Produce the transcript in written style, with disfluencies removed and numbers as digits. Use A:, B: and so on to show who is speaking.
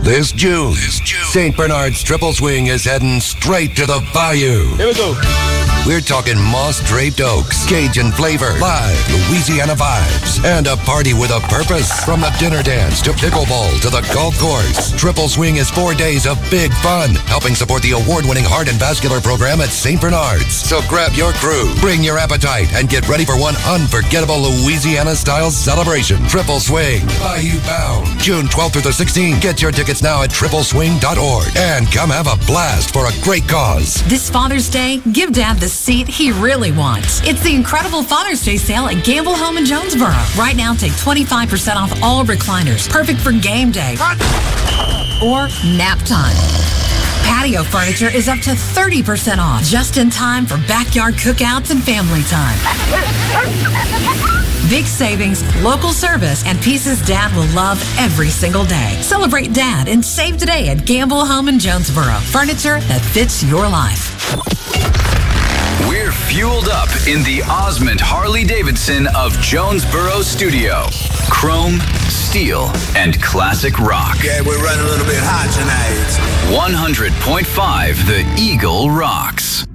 A: This June, St. Bernard's Triple Swing is heading straight to the bayou.
B: Here we go.
A: We're talking moss-draped oaks, Cajun flavor, live Louisiana vibes, and a party with a purpose. From the dinner dance to pickleball to the golf course, Triple Swing is 4 days of big fun, helping support the award-winning Heart and Vascular program at St. Bernard's. So grab your crew, bring your appetite, and get ready for one unforgettable Louisiana-style celebration. Triple Swing, Bayou Bound, June 12th through the 16th. Get your tickets now at tripleswing.org and come have a blast for a great cause.
C: This Father's Day, give Dad the seat he really wants. It's the incredible Father's Day sale at Gamble Home in Jonesboro. Right now, take 25% off all recliners, perfect for game day or nap time. Patio furniture is up to 30% off, just in time for backyard cookouts and family time. Big savings, local service, and pieces Dad will love every single day. Celebrate Dad and save today at Gamble Home in Jonesboro. Furniture that fits your life.
D: We're fueled up in the Osmond Harley-Davidson of Jonesboro Studio. Chrome, steel, and classic rock.
E: Yeah, we're running a little bit hot tonight.
D: 100.5 The Eagle rocks.